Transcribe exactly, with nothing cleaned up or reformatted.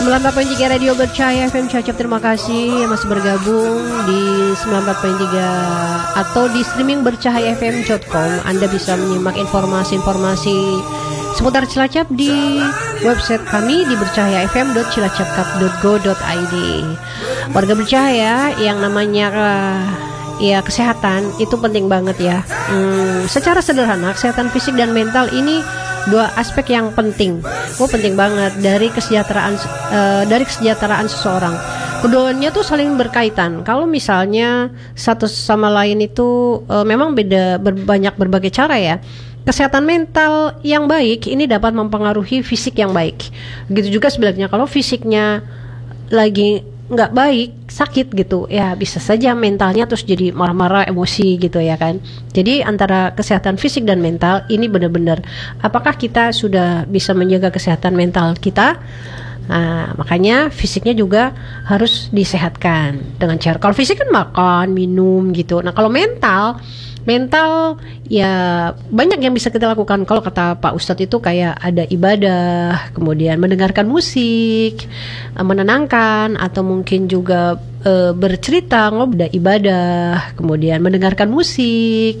sembilan puluh empat koma tiga Radio Bercahaya F M Cilacap, terima kasih yang masih bergabung di sembilan puluh empat koma tiga atau di streaming bercahaya f m dot com. Anda bisa menyimak informasi-informasi seputar Cilacap di website kami di bercahaya f m dot cilacap cup dot go dot i d. Warga bercahaya, yang namanya uh, ya kesehatan itu penting banget ya. Hmm, secara sederhana, kesehatan fisik dan mental ini dua aspek yang penting. Oh, penting banget dari kesejahteraan uh, dari kesejahteraan seseorang. Keduanya tuh saling berkaitan. Kalau misalnya satu sama lain itu uh, memang beda berbanyak berbagai cara ya. Kesehatan mental yang baik ini dapat mempengaruhi fisik yang baik. Begitu juga sebaliknya, kalau fisiknya lagi nggak baik, sakit gitu ya, bisa saja mentalnya terus jadi marah-marah, emosi gitu ya kan. Jadi antara kesehatan fisik dan mental ini benar-benar, apakah kita sudah bisa menjaga kesehatan mental kita? Nah, makanya fisiknya juga harus disehatkan dengan cara, kalau fisik kan makan, minum gitu. Nah, kalau mental mental ya banyak yang bisa kita lakukan. Kalau kata Pak Ustadz itu kayak ada ibadah, kemudian mendengarkan musik, menenangkan, atau mungkin juga e, bercerita, ngobrol, ibadah, kemudian mendengarkan musik.